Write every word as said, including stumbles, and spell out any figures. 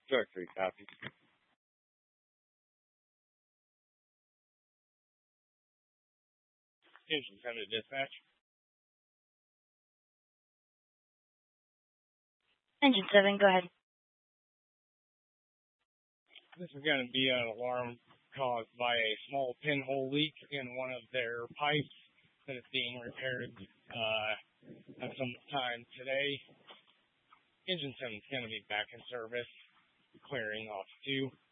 Truck three copy. Engine seven to dispatch. Engine seven, go ahead. This is going to be an alarm caused by a small pinhole leak in one of their pipes that is being repaired uh, at some time today. Engine seven is going to be back in service, clearing off two.